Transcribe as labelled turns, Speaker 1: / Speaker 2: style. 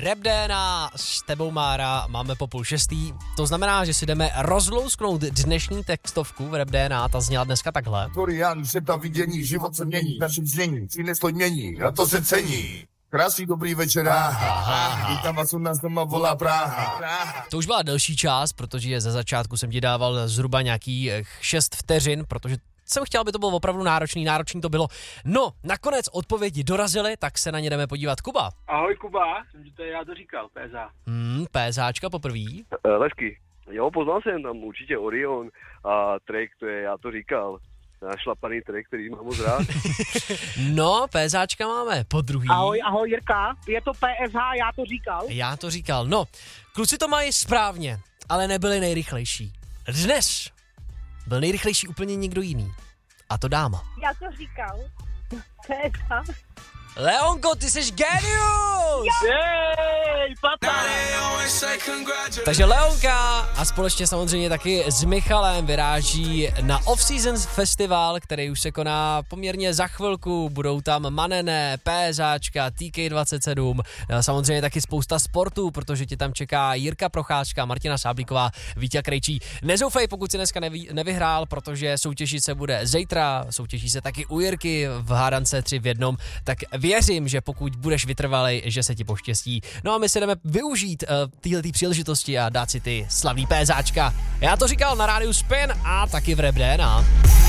Speaker 1: Rap DNA s tebou, Mára, máme po 5:30. To znamená, že si jdeme rozlousknout dnešní textovku v Rap DNA. Ta zněla dneska takhle.
Speaker 2: Jan, světa vidění, život se mění, naše znění, přineslo mění, a to se cení. Krásný dobrý večer, vítám vás u nás doma, volá Praha.
Speaker 1: To už byla delší část, protože ze začátku jsem ti dával zhruba nějaký 6 vteřin, protože jsem chtěl, aby to bylo opravdu náročný to bylo. No, nakonec odpovědi dorazily, tak se na ně jdeme podívat. Kuba.
Speaker 3: Ahoj Kuba, jsem ti to já to říkal, PSA.
Speaker 1: PSAčka poprvý.
Speaker 4: Levky, jo, poznal jsem tam určitě Orion a track, to je já to říkal. Našlapaný track, který mám moc rád.
Speaker 1: No, PSAčka máme po druhý.
Speaker 5: Ahoj Jirka, je to PSH, já to říkal.
Speaker 1: No, kluci to mají správně, ale nebyli nejrychlejší. Dnes byl nejrychlejší úplně někdo jiný. A to dáma.
Speaker 6: Já to říkal. PSH.
Speaker 1: Leonko, ty jsi genius!
Speaker 3: Jej, pata!
Speaker 1: Takže Leonka a společně samozřejmě taky s Michalem vyráží na Off-Seasons festival, který už se koná poměrně za chvilku. Budou tam Manene, PSAčka, TK27, samozřejmě taky spousta sportů, protože tě tam čeká Jirka Procházka, Martina Sáblíková, Víťa Krejčí. Nezoufej, pokud si dneska nevyhrál, protože soutěžit se bude zítra, soutěží se taky u Jirky v hádance 3 v 1, tak věřím, že pokud budeš vytrvalej, že se ti poštěstí. No a my si jdeme využít tyhle příležitosti a dát si ty slavný PSAčka. Já to říkal na rádiu Spin a taky v Rap DNA.